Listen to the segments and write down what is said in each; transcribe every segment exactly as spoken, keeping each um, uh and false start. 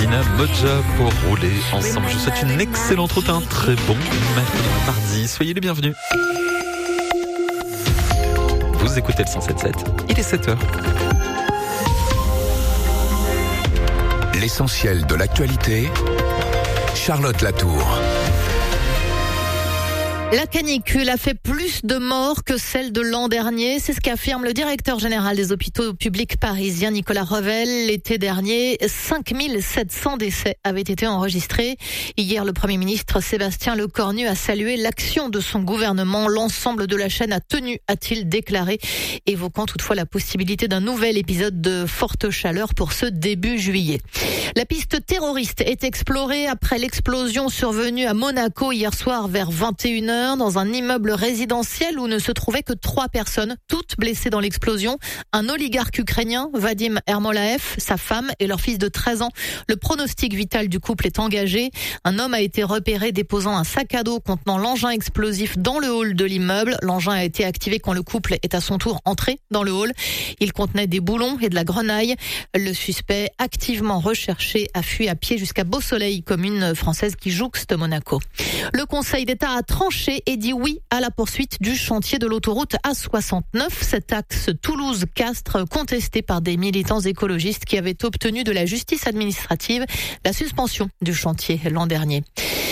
Dina Modja pour rouler ensemble. Je vous souhaite une excellente route, un très bon mardi. Soyez les bienvenus. Vous écoutez le cent sept sept, il est sept heures. L'essentiel de l'actualité, Charlotte Latour. La canicule a fait plus de morts que celle de l'an dernier. C'est ce qu'affirme le directeur général des hôpitaux publics parisiens, Nicolas Revel. L'été dernier, cinq mille sept cents décès avaient été enregistrés. Hier, le Premier ministre Sébastien Lecornu a salué l'action de son gouvernement. L'ensemble de la chaîne a tenu, a-t-il déclaré, évoquant toutefois la possibilité d'un nouvel épisode de forte chaleur pour ce début juillet. La piste terroriste est explorée après l'explosion survenue à Monaco hier soir vers vingt et une heures. Dans un immeuble résidentiel où ne se trouvaient que trois personnes, toutes blessées dans l'explosion. Un oligarque ukrainien, Vadim Ermolaev, sa femme et leur fils de treize ans. Le pronostic vital du couple est engagé. Un homme a été repéré déposant un sac à dos contenant l'engin explosif dans le hall de l'immeuble. L'engin a été activé quand le couple est à son tour entré dans le hall. Il contenait des boulons et de la grenaille. Le suspect, activement recherché, a fui à pied jusqu'à Beau-Soleil, commune française qui jouxte Monaco. Le Conseil d'État a tranché et dit oui à la poursuite du chantier de l'autoroute A soixante-neuf, cet axe Toulouse-Castres contesté par des militants écologistes qui avaient obtenu de la justice administrative la suspension du chantier l'an dernier.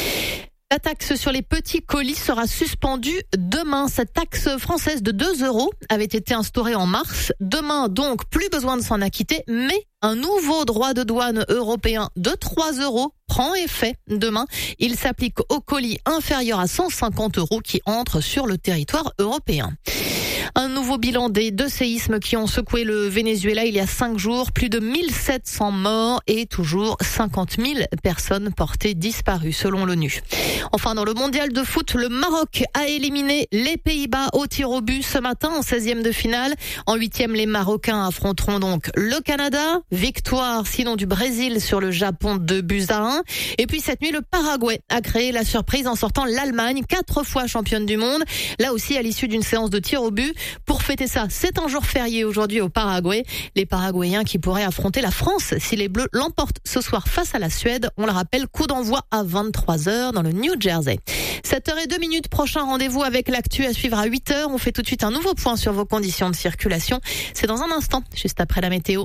La taxe sur les petits colis sera suspendue demain. Cette taxe française de deux euros avait été instaurée en mars. Demain, donc, plus besoin de s'en acquitter, mais un nouveau droit de douane européen de trois euros prend effet demain. Il s'applique aux colis inférieurs à cent cinquante euros qui entrent sur le territoire européen. Un nouveau bilan des deux séismes qui ont secoué le Venezuela il y a cinq jours. Plus de mille sept cents morts et toujours cinquante mille personnes portées disparues selon l'ONU. Enfin, dans le mondial de foot, le Maroc a éliminé les Pays-Bas au tir au but ce matin en seizième de finale. En huitième, les Marocains affronteront donc le Canada. Victoire sinon du Brésil sur le Japon deux buts à un. Et puis cette nuit, le Paraguay a créé la surprise en sortant l'Allemagne, quatre fois championne du monde. Là aussi à l'issue d'une séance de tir au but. Pour fêter ça, c'est un jour férié aujourd'hui au Paraguay. Les Paraguayens qui pourraient affronter la France si les Bleus l'emportent ce soir face à la Suède. On le rappelle, coup d'envoi à vingt-trois heures dans le New Jersey. sept heures zéro deux minutes, prochain rendez-vous avec l'actu à suivre à huit heures. On fait tout de suite un nouveau point sur vos conditions de circulation. C'est dans un instant, juste après la météo.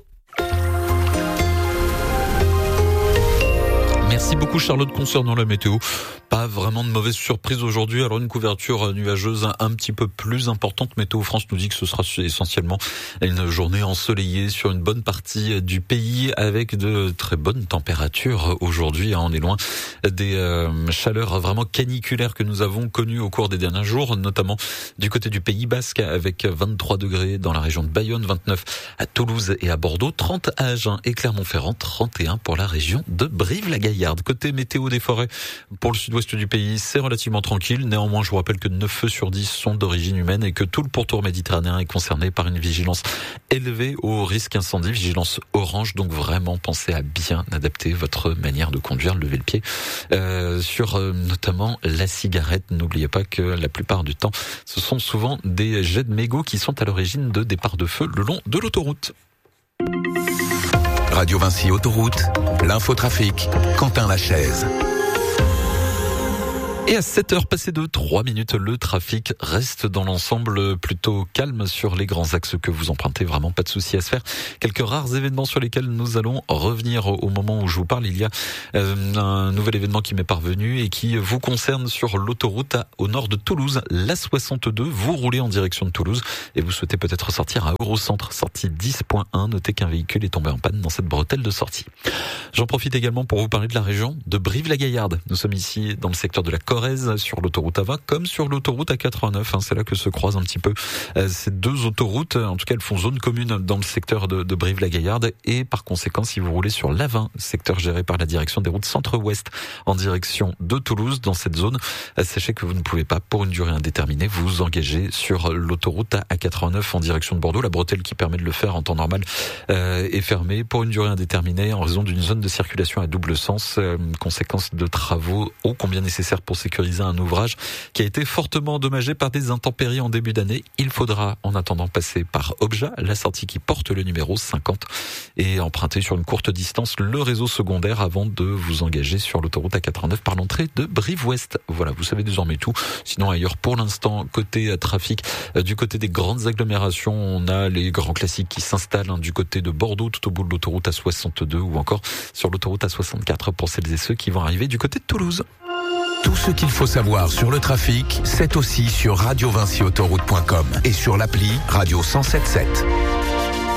Merci beaucoup Charlotte concernant la météo. Pas vraiment de mauvaise surprise aujourd'hui. Alors une couverture nuageuse un petit peu plus importante. Météo France nous dit que ce sera essentiellement une journée ensoleillée sur une bonne partie du pays avec de très bonnes températures aujourd'hui. On est loin des euh, chaleurs vraiment caniculaires que nous avons connues au cours des derniers jours, notamment du côté du Pays Basque avec vingt-trois degrés dans la région de Bayonne, vingt-neuf à Toulouse et à Bordeaux, trente à Agen et Clermont-Ferrand, trente et un pour la région de Brive-la-Gaillarde. Côté météo des forêts, pour le sud-ouest du pays, c'est relativement tranquille. Néanmoins, je vous rappelle que neuf feux sur dix sont d'origine humaine et que tout le pourtour méditerranéen est concerné par une vigilance élevée au risque incendie, vigilance orange. Donc vraiment, pensez à bien adapter votre manière de conduire, lever le pied euh, sur euh, notamment la cigarette. N'oubliez pas que la plupart du temps, ce sont souvent des jets de mégots qui sont à l'origine de départs de feu le long de l'autoroute. Radio Vinci Autoroute, l'infotrafic, Quentin Lachaise. Et à sept heures passées de trois minutes, le trafic reste dans l'ensemble plutôt calme sur les grands axes que vous empruntez. Vraiment pas de souci à se faire. Quelques rares événements sur lesquels nous allons revenir au moment où je vous parle. Il y a euh, un nouvel événement qui m'est parvenu et qui vous concerne sur l'autoroute à, au nord de Toulouse, l'A soixante-deux. Vous roulez en direction de Toulouse et vous souhaitez peut-être sortir à Eurocentre, sortie dix point un. Notez qu'un véhicule est tombé en panne dans cette bretelle de sortie. J'en profite également pour vous parler de la région de Brive-la-Gaillarde. Nous sommes ici dans le secteur de la Corrèze, sur l'autoroute A vingt comme sur l'autoroute A quatre-vingt-neuf. Hein, c'est là que se croisent un petit peu euh, ces deux autoroutes. En tout cas, elles font zone commune dans le secteur de, de Brive-la-Gaillarde. Et par conséquent, si vous roulez sur l'A vingt, secteur géré par la direction des routes centre-ouest en direction de Toulouse, dans cette zone, euh, sachez que vous ne pouvez pas, pour une durée indéterminée, vous engager sur l'autoroute A quatre-vingt-neuf en direction de Bordeaux. La bretelle qui permet de le faire en temps normal euh, est fermée pour une durée indéterminée en raison d'une zone de circulation à double sens. Euh, conséquence de travaux ô combien nécessaires pour ces sécuriser un ouvrage qui a été fortement endommagé par des intempéries en début d'année. Il faudra en attendant passer par Obja, la sortie qui porte le numéro cinquante, et emprunter sur une courte distance le réseau secondaire avant de vous engager sur l'autoroute A quatre-vingt-neuf par l'entrée de Brive-Ouest. Voilà, vous savez désormais tout. Sinon ailleurs, pour l'instant, côté trafic, du côté des grandes agglomérations, on a les grands classiques qui s'installent hein, du côté de Bordeaux, tout au bout de l'autoroute A soixante-deux ou encore sur l'autoroute A soixante-quatre pour celles et ceux qui vont arriver du côté de Toulouse. Tout ce qu'il faut savoir sur le trafic, c'est aussi sur radio vinci autoroute point com et sur l'appli Radio cent sept sept.